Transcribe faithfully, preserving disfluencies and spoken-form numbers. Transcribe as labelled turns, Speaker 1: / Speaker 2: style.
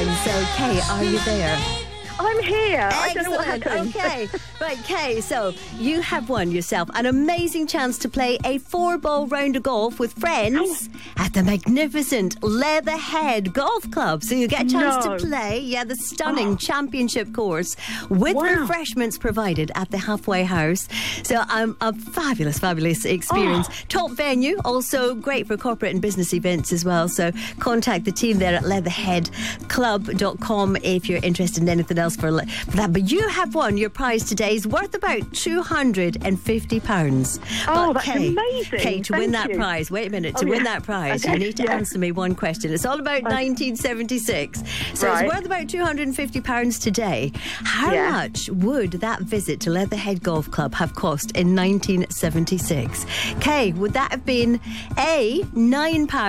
Speaker 1: again. So, Kay, are you there?
Speaker 2: I'm here.
Speaker 1: Excellent.
Speaker 2: I don't know what happened.
Speaker 1: Okay. Right, Kay, so you have won yourself an amazing chance to play a four-ball round of golf with friends at the magnificent Leatherhead Golf Club. So you get a chance
Speaker 2: No.
Speaker 1: to play, yeah, the stunning
Speaker 2: Oh.
Speaker 1: championship course with
Speaker 2: Wow.
Speaker 1: refreshments provided at the halfway house. So um, a fabulous, fabulous experience.
Speaker 2: Oh.
Speaker 1: Top venue, also great for corporate and business events as well. So contact the team there at leatherhead club dot com if you're interested in anything else for, for that. But you have won your prize today. Is worth about two hundred fifty pounds.
Speaker 2: Oh,
Speaker 1: but
Speaker 2: that's
Speaker 1: Kay,
Speaker 2: amazing.
Speaker 1: Kay, to
Speaker 2: Thank
Speaker 1: win that
Speaker 2: you.
Speaker 1: prize, wait a minute, to
Speaker 2: Oh,
Speaker 1: win
Speaker 2: yeah.
Speaker 1: that prize,
Speaker 2: Okay,
Speaker 1: you need to
Speaker 2: yeah.
Speaker 1: answer me one question. It's all about nineteen seventy-six. So
Speaker 2: Right.
Speaker 1: it's worth about two hundred fifty pounds today. How
Speaker 2: Yeah.
Speaker 1: much would that visit to Leatherhead Golf Club have cost in nineteen seventy-six? Kay, would that have been A, nine pounds?